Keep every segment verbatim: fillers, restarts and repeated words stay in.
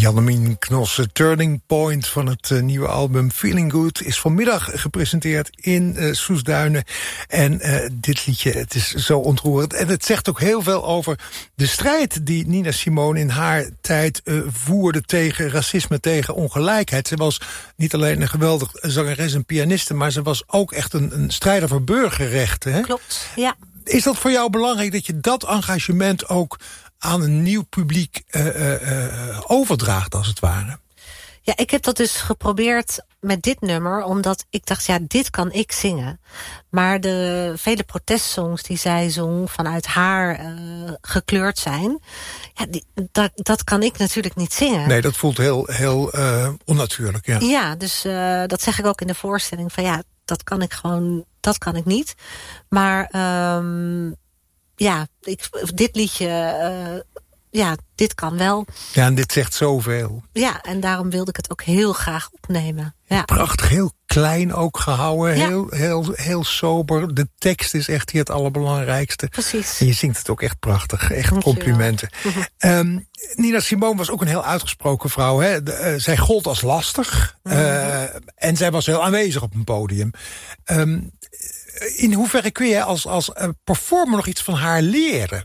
Jannemien Knossen, Turning Point van het uh, nieuwe album Feeling Good is vanmiddag gepresenteerd in uh, Soestduinen. En uh, dit liedje, het is zo ontroerend. En het zegt ook heel veel over de strijd die Nina Simone in haar tijd uh, voerde tegen racisme, tegen ongelijkheid. Ze was niet alleen een geweldig zangeres en pianiste, maar ze was ook echt een, een strijder voor burgerrechten. Hè? Klopt, ja. Is dat voor jou belangrijk dat je dat engagement ook aan een nieuw publiek uh, uh, uh, overdraagt, als het ware? Ja, ik heb dat dus geprobeerd met dit nummer, omdat ik dacht, ja, dit kan ik zingen. Maar de vele protestsongs die zij zong vanuit haar uh, gekleurd zijn, ja, die, dat, dat kan ik natuurlijk niet zingen. Nee, dat voelt heel, heel uh, onnatuurlijk, ja. Ja, dus uh, dat zeg ik ook in de voorstelling, van ja, dat kan ik gewoon, dat kan ik niet. Maar um, ja, ik, dit liedje, uh, ja, dit kan wel. Ja, en dit zegt zoveel. Ja, en daarom wilde ik het ook heel graag opnemen. Ja. Prachtig, heel klein ook gehouden, Ja. heel, heel, heel sober. De tekst is echt hier het allerbelangrijkste. Precies. En je zingt het ook echt prachtig, echt Dank je complimenten. um, Nina Simone was ook een heel uitgesproken vrouw. Hè? De, uh, zij gold als lastig mm-hmm. uh, en zij was heel aanwezig op een podium. Um, in hoeverre kun je als, als uh, performer nog iets van haar leren?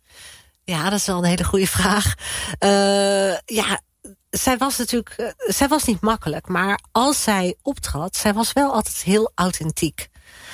Ja, dat is wel een hele goede vraag. Uh, ja, zij was natuurlijk, uh, zij was niet makkelijk, maar als zij optrad, zij was wel altijd heel authentiek.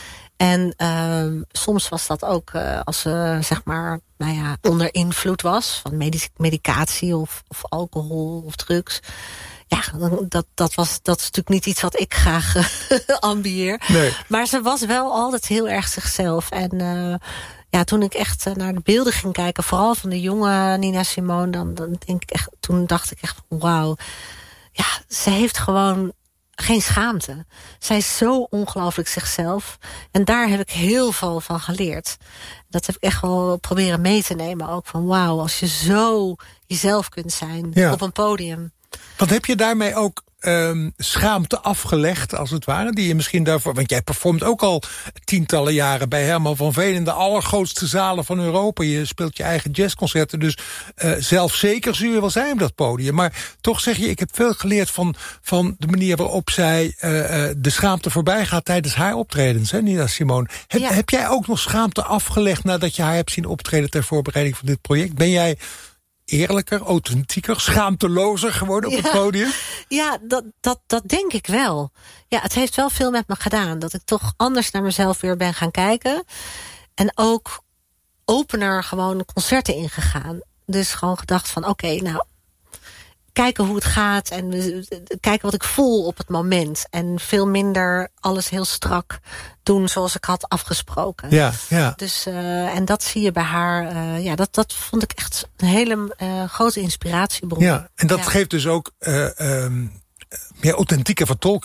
En uh, soms was dat ook uh, als ze, zeg maar, nou ja, onder invloed was van medic- medicatie of, of alcohol of drugs. Ja, dat, dat, was, dat is natuurlijk niet iets wat ik graag uh, ambieer. Nee. Maar ze was wel altijd heel erg zichzelf. En uh, ja, toen ik echt uh, naar de beelden ging kijken, vooral van de jonge Nina Simone, dan, dan denk ik echt, toen dacht ik echt, wauw. Ja, ze heeft gewoon geen schaamte. Zij is zo ongelooflijk zichzelf. En daar heb ik heel veel van geleerd. Dat heb ik echt wel proberen mee te nemen. Ook van wauw, als je zo jezelf kunt zijn, ja, op een podium. Wat heb je daarmee ook um, schaamte afgelegd, als het ware? Die je misschien daarvoor, want jij performt ook al tientallen jaren bij Herman van Veen in de allergrootste zalen van Europa. Je speelt je eigen jazzconcerten, dus uh, zelfzeker zul je wel zijn op dat podium. Maar toch zeg je, ik heb veel geleerd van, van de manier waarop zij uh, uh, de schaamte voorbij gaat tijdens haar optredens, hè, Nina Simone. Heb, ja. heb jij ook nog schaamte afgelegd nadat je haar hebt zien optreden ter voorbereiding van dit project? Ben jij eerlijker, authentieker, schaamtelozer geworden op ja, het podium? Ja, dat, dat, dat denk ik wel. Ja, het heeft wel veel met me gedaan. Dat ik toch anders naar mezelf weer ben gaan kijken. En ook opener gewoon concerten ingegaan. Dus gewoon gedacht van, oké, okay, nou, kijken hoe het gaat en kijken wat ik voel op het moment. En veel minder alles heel strak doen zoals ik had afgesproken. Ja, ja. Dus, uh, en dat zie je bij haar. Uh, ja, dat, dat vond ik echt een hele uh, grote inspiratiebron. Ja, en dat ja. geeft dus ook uh, um, meer authentieke vertolking